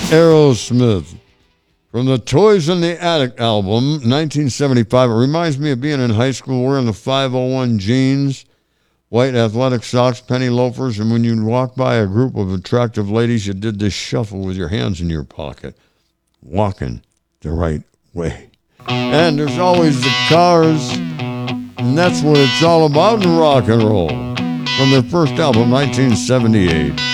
Aerosmith. From the Toys in the Attic album, 1975. It reminds me of being in high school wearing the 501 jeans, white athletic socks, penny loafers, and when you'd walk by a group of attractive ladies, you did this shuffle with your hands in your pocket, walking the right way. And there's always the Cars, and that's what it's all about in rock and roll. From their first album, 1978.